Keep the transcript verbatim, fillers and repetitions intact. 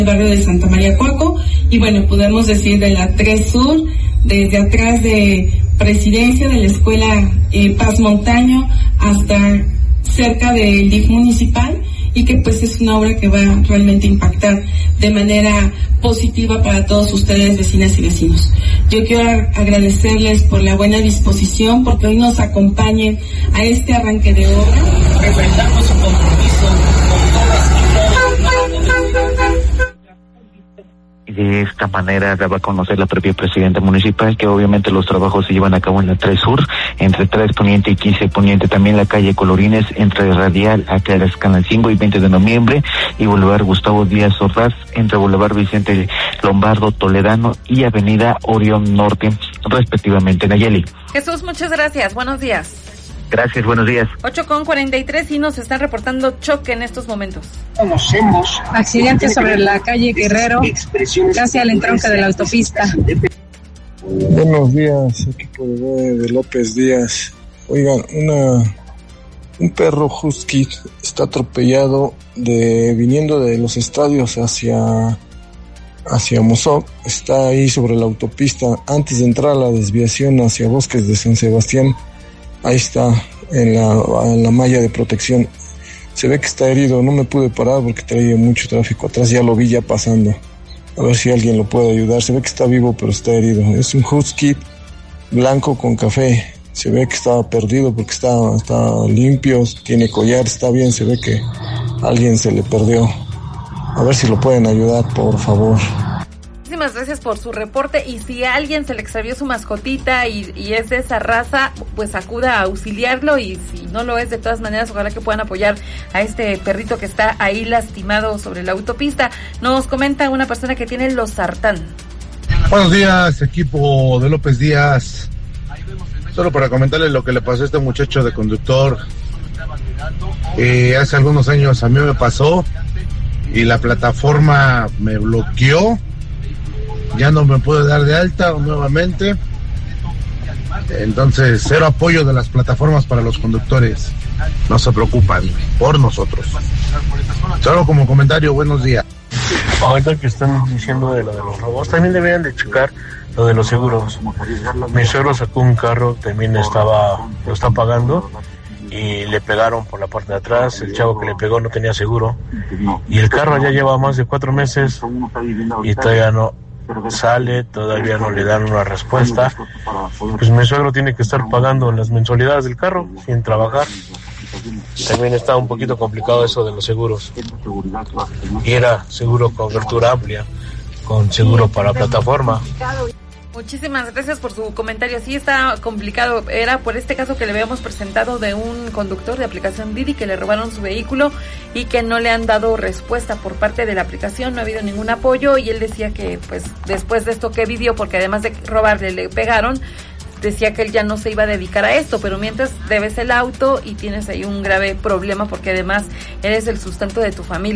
el barrio de Santa María Coaco, y bueno, podemos decir de la tres Sur, desde atrás de Presidencia, de la Escuela eh, Paz Montaño, hasta cerca del D I F municipal, y que pues es una obra que va a realmente impactar de manera positiva para todos ustedes, vecinas y vecinos. Yo quiero agradecerles por la buena disposición, porque hoy nos acompañen a este arranque de obra. Refrendamos su compromiso con todas y todos. Y de esta manera daba a conocer la propia presidenta municipal que obviamente los trabajos se llevan a cabo en la tres Sur, entre tres Poniente y quince Poniente, también la calle Colorines, entre Radial, Aclaras, Canalcingo y veinte de noviembre, y Boulevard Gustavo Díaz Ordaz, entre Boulevard Vicente Lombardo Toledano y Avenida Orión Norte, respectivamente. Nayeli. Jesús, muchas gracias, buenos días. Gracias, buenos días. ocho con cuarenta y tres y nos están reportando choque en estos momentos. Conocemos accidente sobre la calle Guerrero, casi al entronque de la autopista. Buenos días, equipo de, de López Díaz. Oigan, una un perro husky está atropellado de viniendo de los estadios hacia hacia Mozoc. Está ahí sobre la autopista antes de entrar a la desviación hacia Bosques de San Sebastián. Ahí está, en la, en la malla de protección. Se ve que está herido, no me pude parar porque traía mucho tráfico atrás, ya lo vi ya pasando. A ver si alguien lo puede ayudar. Se ve que está vivo, pero está herido. Es un husky blanco con café. Se ve que estaba perdido porque está, está limpio, tiene collar, está bien. Se ve que alguien se le perdió. A ver si lo pueden ayudar, por favor. Muchísimas gracias por su reporte, y si a alguien se le extravió su mascotita y, y es de esa raza, pues acuda a auxiliarlo, y si no lo es, de todas maneras, ojalá que puedan apoyar a este perrito que está ahí lastimado sobre la autopista. Nos comenta una persona que tiene los sartán. Buenos días, equipo de López Díaz. Solo para comentarles lo que le pasó a este muchacho de conductor. Eh, hace algunos años a mí me pasó y la plataforma me bloqueó. Ya no me puedo dar de alta nuevamente. Entonces, cero apoyo de las plataformas para los conductores. No se preocupan por nosotros. Solo como comentario, buenos días. Ahorita que están diciendo de lo de los robos, también deberían de checar lo de los seguros. Mi suegro sacó un carro, también estaba, lo está pagando, y le pegaron por la parte de atrás. El chavo que le pegó no tenía seguro, y el carro ya lleva más de cuatro meses y todavía no sale, todavía no le dan una respuesta. Pues mi suegro tiene que estar pagando las mensualidades del carro sin trabajar. También está un poquito complicado eso de los seguros, y era seguro cobertura amplia con seguro para plataforma. Muchísimas gracias por su comentario. Sí, está complicado. Era por este caso que le habíamos presentado de un conductor de aplicación Didi que le robaron su vehículo y que no le han dado respuesta por parte de la aplicación. No ha habido ningún apoyo, y él decía que pues después de esto que vivió, porque además de robarle le pegaron, decía que él ya no se iba a dedicar a esto, pero mientras debes el auto y tienes ahí un grave problema porque además eres el sustento de tu familia.